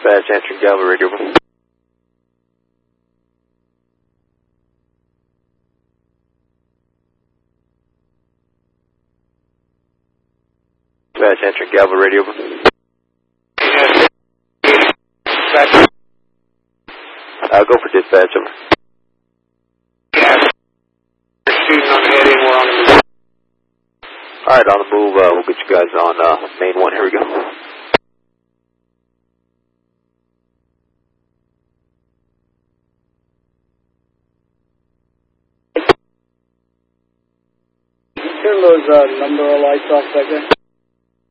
Dispatch, answering Galva radio. Dispatch, answering Galva radio. Go for dispatch, over. Shooting on the head end, we're on the move. Alright, on the move, we'll get you guys on main 1, here we go. Turn those number lights off back there.